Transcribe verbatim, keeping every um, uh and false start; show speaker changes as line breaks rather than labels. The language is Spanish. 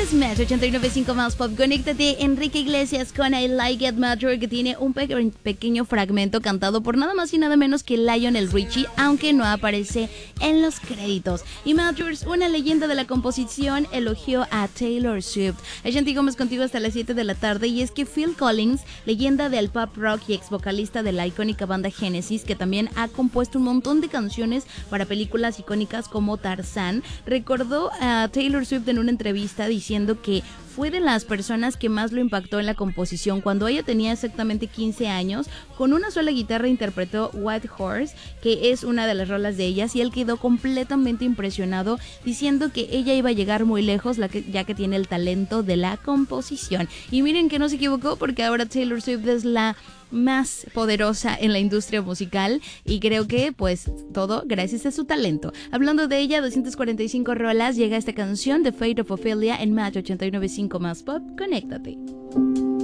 Es Match ochenta y nueve punto cinco más Pop. Conéctate, Enrique Iglesias con I Like It Matter, que tiene un pe- pequeño fragmento cantado por nada más y nada menos que Lionel Richie, aunque no aparece en los créditos. Y Matters, una leyenda de la composición, elogió a Taylor Swift. Ashanti Gómez contigo hasta las siete de la tarde, y es que Phil Collins, leyenda del pop rock y ex vocalista de la icónica banda Genesis, que también ha compuesto un montón de canciones para películas icónicas como Tarzán, recordó a Taylor Swift en una entrevista diciendo que fue de las personas que más lo impactó en la composición. Cuando ella tenía exactamente quince años, con una sola guitarra interpretó White Horse, que es una de las rolas de ellas, y él quedó completamente impresionado, diciendo que ella iba a llegar muy lejos, la que, ya que tiene el talento de la composición. Y miren que no se equivocó, porque ahora Taylor Swift es la más poderosa en la industria musical, y creo que pues todo gracias a su talento. Hablando de ella, doscientas cuarenta y cinco rolas, llega esta canción, The Fate of Ophelia, en Match ochenta y nueve punto cinco más Pop. Conéctate.